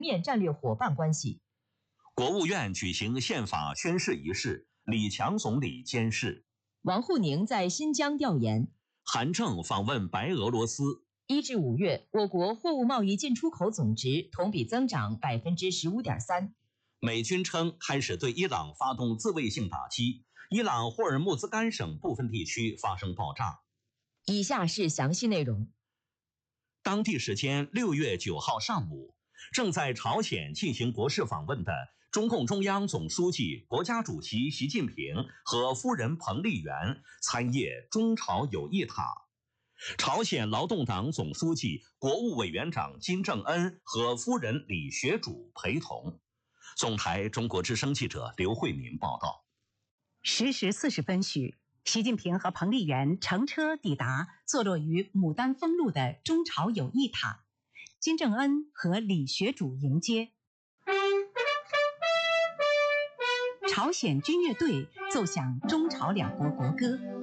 面战略伙伴关系。 国务院举行宪法宣誓仪式，李强总理监誓。 王沪宁在新疆调研。 韩正访问白俄罗斯。 1至5月，我国货物贸易进出口总值同比增长15.3%。 美军称开始对伊朗发动自卫性打击，伊朗霍尔木兹干省部分地区发生爆炸。 以下是详细内容。 当地时间6月9号上午，正在朝鲜进行国事访问的中共中央总书记、国家主席习近平和夫人彭丽媛参谒中朝友谊塔。朝鲜劳动党总书记、国务委员长金正恩和夫人李学主陪同。总台中国之声记者刘慧民报道。 10时40分许，习近平和彭丽媛乘车抵达坐落于牡丹峰路的中朝友谊塔，金正恩和李学主迎接。朝鲜军乐队奏响中朝两国国歌。